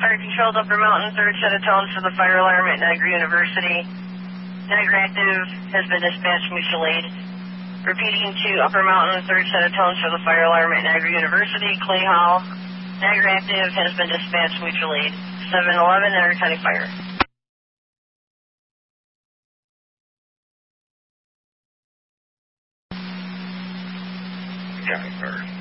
Fire Control, Upper Mountain, third set of tones for the fire alarm at Niagara University. Niagara Active has been dispatched, mutual aid. Repeating to Upper Mountain, third set of tones for the fire alarm at Niagara University, Clay Hall. Niagara Active has been dispatched, mutual aid. 711, Niagara County Fire. County Fire.